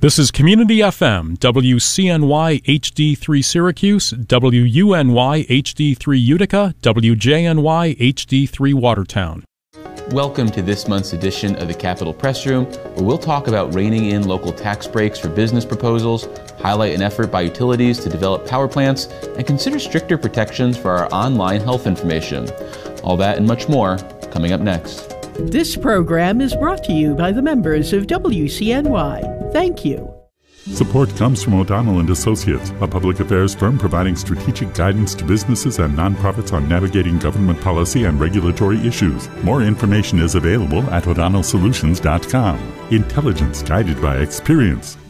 This is Community FM, WCNY HD3 Syracuse, WUNY HD3 Utica, WJNY HD3 Watertown. Welcome to this month's edition of the Capitol Press Room, where we'll talk about reining in local tax breaks for business proposals, highlight an effort by utilities to develop power plants, and consider stricter protections for our online health information. All that and much more coming up next. This program is brought to you by the members of WCNY. Thank you. Support comes from O'Donnell & Associates, a public affairs firm providing strategic guidance to businesses and nonprofits on navigating government policy and regulatory issues. More information is available at o'donnellsolutions.com. Intelligence guided by experience.